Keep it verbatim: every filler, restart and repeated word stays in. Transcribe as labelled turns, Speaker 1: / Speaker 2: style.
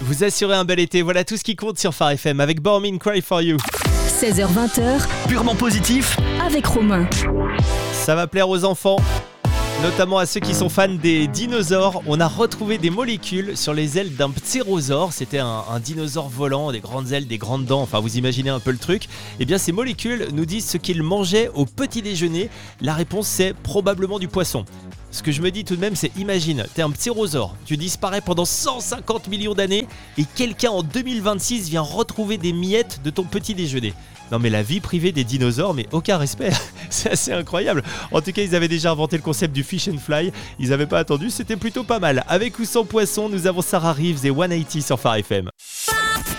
Speaker 1: Vous assurez un bel été, voilà tout ce qui compte sur Phare F M avec Born Me Cry For You.
Speaker 2: seize heures vingt,
Speaker 3: purement positif
Speaker 2: avec Romain.
Speaker 1: Ça va plaire aux enfants, notamment à ceux qui sont fans des dinosaures. On a retrouvé des molécules sur les ailes d'un ptérosaure. C'était un, un dinosaure volant, des grandes ailes, des grandes dents, enfin vous imaginez un peu le truc. Et bien ces molécules nous disent ce qu'il mangeait au petit déjeuner. La réponse c'est probablement du poisson. Ce que je me dis tout de même, c'est imagine, t'es un ptérosaure, tu disparais pendant cent cinquante millions d'années et quelqu'un en deux mille vingt-six vient retrouver des miettes de ton petit déjeuner. Non mais la vie privée des dinosaures, mais aucun respect, c'est assez incroyable. En tout cas, ils avaient déjà inventé le concept du fish and fly, ils n'avaient pas attendu, c'était plutôt pas mal. Avec ou sans poisson, nous avons Sarah Reeves et cent quatre-vingts sur Phare F M.